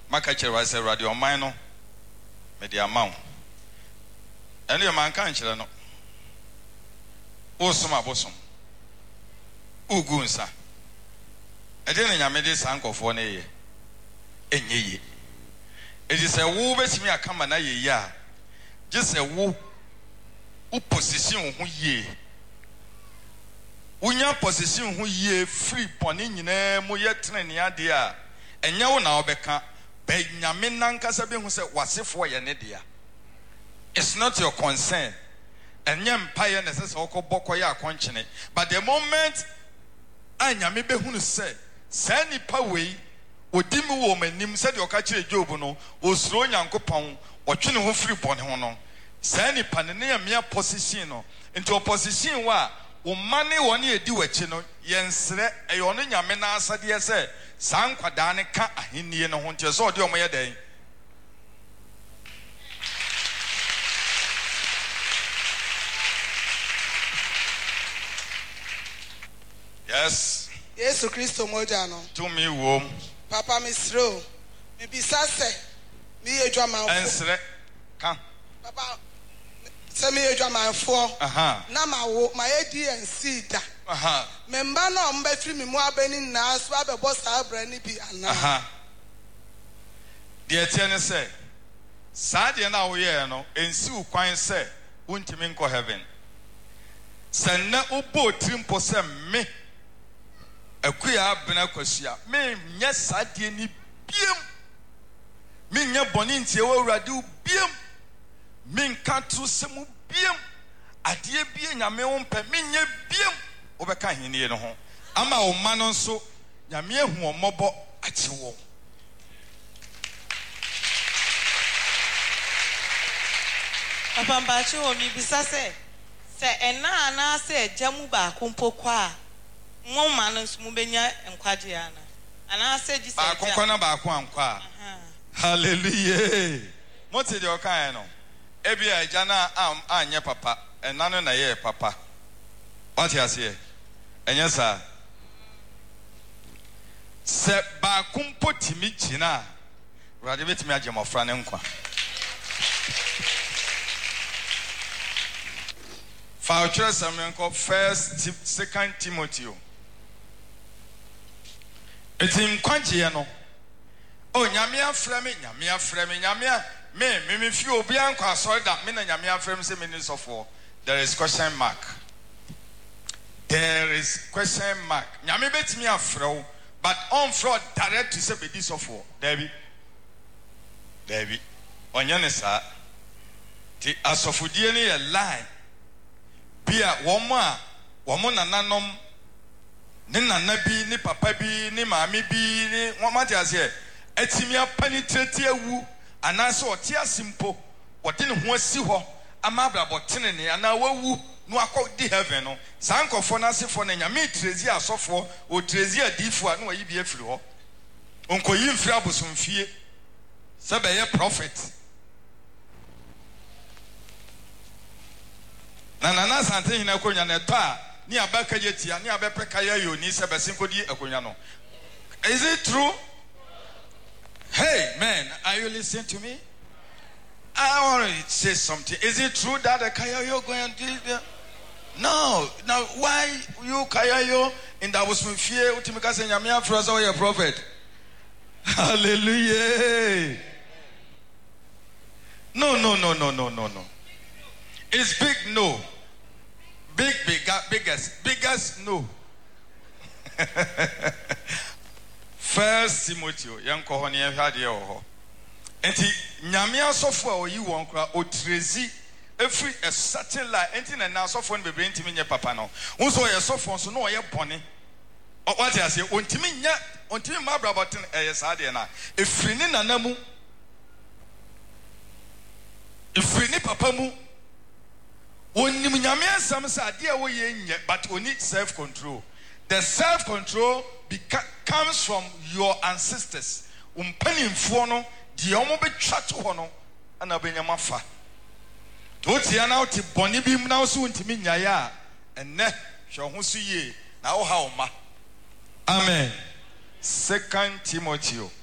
Makache was a radio minor, media mount. And your man can't chill. Osoma bosom. Ugunsa. I didn't have this uncle for a year. It is a woo with me a come and a year. Just a woo position who ye. Unya position who ye free ponin in a moyet idea. And yaw now beka, beg Yamin Nankasabi who said, what's it for your idea? It's not your concern. And yam pie necessary oko bokoya conchine. But the moment Anya maybe who say, Sani Paway, or Dimu woman, Nim said your catcher Jobono, or Sloan Yankopon, or Chino who free pon hono. Sani Panania mere position into a position where money 1 year do a chino, Yensre, a yonia mena sadia say, San Quadane ka a Hindi and a hunter saw your my day. Yes. Yes, Christo Mojano. To me, womb. Papa Miss Rowe. Maybe Sasse. Me a drama. Answer. Come. Papa. Send me a drama for. Nama, my AD and Cedar. Membano, I'm betting me more Benin now, swab a boss, our brandy be. Dear Tenor say, Sadia now, yeah, no, and Sue Quine say, Untiminko heaven. Send no ubo trimpo sem me. A queer benacosia, me, yes, I didn't beam. Me, ya boninti o radu beam. Min can't semu beam. A dear being a meon per minya beam. Overcome in home. Ama o manon so, Yamia who mobo at you. Apambacho o mi bisase. Say ena say jamuba kumpo kwa. Mo manus mubenya enkwajiana. Ana say ji say akokona ba ko ankwa. Hallelujah. Mo te de okan no. Ebia jana anya papa, enano na ye papa. What you say? Enya sa. Se ba kumpo timi china. Rade betimi agemofra ne nkwa. Fauchre Samuel First, 2 Timothy. It's in Quantia no. Oh, Yamia Fremi, Yamia, me, few Bianca saw that Mina Yamia Frames a minutes of war. There is question mark. There is question mark. Yami bet me a fro, but on fraud direct to say this of war. Debbie, on Yanesa, the Asofudiani a lie. Bia woman nanom ni nanabi ni papa bi ni maami bi ni wamati ase etimia penetrate ewu anaso otia simple wode ne ho asi ho amabra botene ne ana wawu no akodi heaven no sankofo na sefo na nyame trezi asofo o trezi adifo na wayi bi afiri ho onkoyi mfiri abosomfie se be ye prophet na sante hina konya na ta ni abaka yetia ni abepeka yayo ni se besinkodi akonya no. Is it true? Hey man, are you listening to me? I want to say something. Is it true that the kayayo going to do? No. Now why you kayayo in that was fear utimika say nyame afro so your prophet? Hallelujah. No. It's big no. Biggest no. First Timothy, young Kohoni had your ho. And Nyamia software or you won't cry or trezi every a certain lie, anything and now software be bring to me your papa no. Also, your software so no your pony. Or what I say, until me my brother a sadiana. If we need namu, if we need papa mu. But we need self-control. The self-control comes from your ancestors. Umpenimfono di omo be chat hono ana benyamafa. To tia na oti boni bi na so ntimi nyaya enne hwe ho so ye na wo ha oma. Amen. 2 Timothy